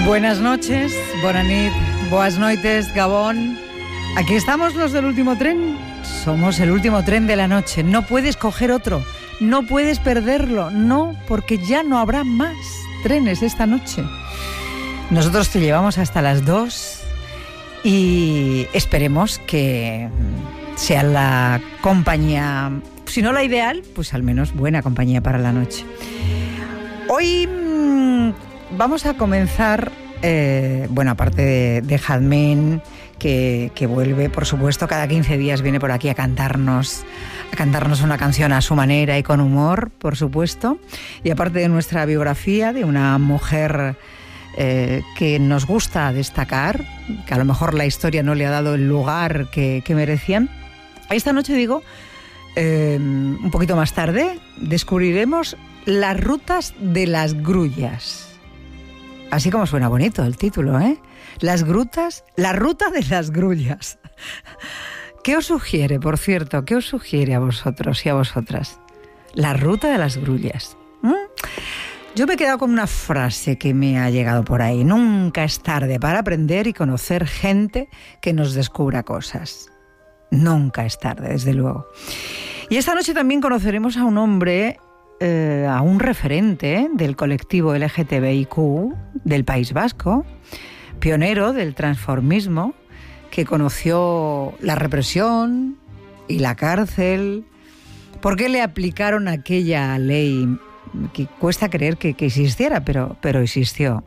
Buenas noches, bona nit, boas noites, Gabón. Aquí estamos los del último tren. Somos el último tren de la noche. No puedes coger otro, no puedes perderlo, no, porque ya no habrá más trenes esta noche. Nosotros te llevamos hasta las 2 y esperemos que sea la compañía, si no la ideal, pues al menos buena compañía para la noche. Hoy vamos a comenzar, aparte de Jazmín, que vuelve, por supuesto, cada 15 días viene por aquí a cantarnos una canción a su manera y con humor, por supuesto. Y aparte de nuestra biografía, de una mujer que nos gusta destacar, que a lo mejor la historia no le ha dado el lugar que merecían. Esta noche, digo, un poquito más tarde, descubriremos las rutas de las grullas. Así como suena bonito el título, ¿eh? La ruta de las grullas. ¿Qué os sugiere, por cierto? ¿Qué os sugiere a vosotros y a vosotras? La ruta de las grullas. Yo me he quedado con una frase que me ha llegado por ahí. Nunca es tarde para aprender y conocer gente que nos descubra cosas. Nunca es tarde, desde luego. Y esta noche también conoceremos a un hombre, a un referente del colectivo LGTBIQ del País Vasco, pionero del transformismo, que conoció la represión y la cárcel. ¿Por qué le aplicaron aquella ley que cuesta creer que existiera, pero existió?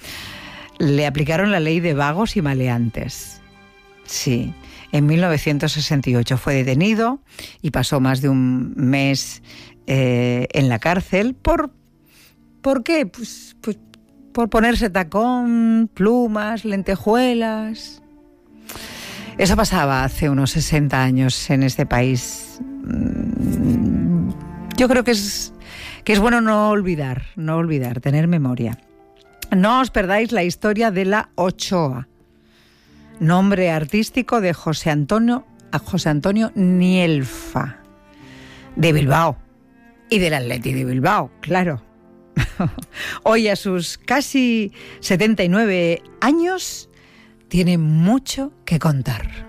Le aplicaron la ley de vagos y maleantes. Sí, en 1968 fue detenido y pasó más de un mes en la cárcel. ¿Por qué? Pues por ponerse tacón, plumas, lentejuelas. Eso pasaba hace unos 60 años en este país. Yo creo que es bueno no olvidar, tener memoria. No os perdáis la historia de la Ochoa, nombre artístico de José Antonio Nielfa, de Bilbao y del Athletic de Bilbao, claro. Hoy, a sus casi 79 años, tiene mucho que contar.